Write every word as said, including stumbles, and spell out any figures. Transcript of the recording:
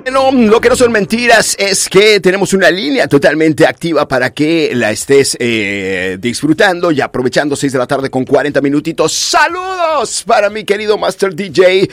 No, lo que no son mentiras es que tenemos una línea totalmente activa para que la estés eh, disfrutando y aprovechando. Seis de la tarde con cuarenta minutitos. ¡Saludos para mi querido Master D J